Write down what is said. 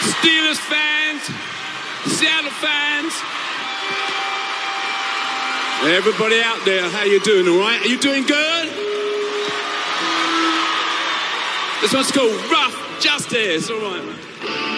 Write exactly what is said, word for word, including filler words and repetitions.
Steelers fans, Seattle fans, everybody out there, how you doing, all right? Are you doing good? This one's called Rough Justice, all right, man.